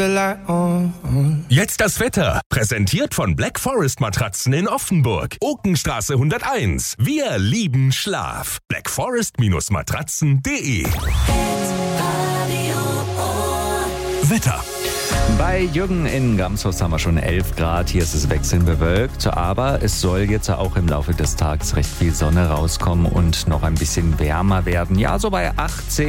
Jetzt das Wetter. Präsentiert von Black Forest Matratzen in Offenburg. Okenstraße 101. Wir lieben Schlaf. blackforest-matratzen.de. Wetter. Bei Jürgen in Gamshaus haben wir schon 11 Grad. Hier ist es wechselnd bewölkt. Aber es soll jetzt auch im Laufe des Tages recht viel Sonne rauskommen und noch ein bisschen wärmer werden. Ja, so bei 18